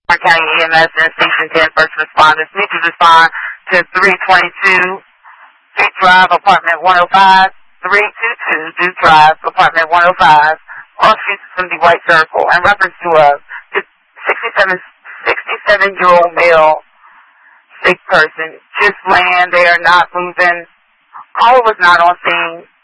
Warren County EMS and Station 10 first responders need to respond to 322 Duke Drive, apartment 105, 322 Duke Drive, apartment 105, all streets from the White Circle, in reference to a 67-year-old male sick person just laying there, not moving. Caller was not on scene.